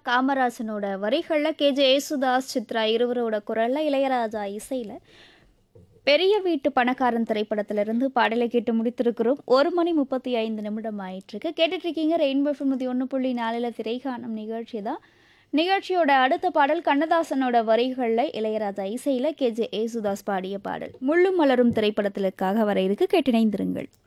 காமராசனோட வரிகளில் கேஜே யேசுதாஸ் சித்ரா இருவரோட குரலில் இளையராஜா இசையில் பெரிய வீட்டு பணக்காரன் திரைப்படத்திலிருந்து பாடலை கேட்டு முடித்திருக்கிறோம். 1 மணி 35 நிமிடம் ஆயிட்டிருக்கு. கேட்டுட்ருக்கீங்க ரெயின்போ 101.4 திரைக்காணும் நிகழ்ச்சி தான். நிகழ்ச்சியோட அடுத்த பாடல் கண்ணதாசனோட வரிகளில் இளையராஜா இசையில் கேஜே யேசுதாஸ் பாடிய பாடல் முள்ளும் மலரும் திரைப்படத்திற்காக வர இருக்கு. கேட்டிணைந்திருங்கள்.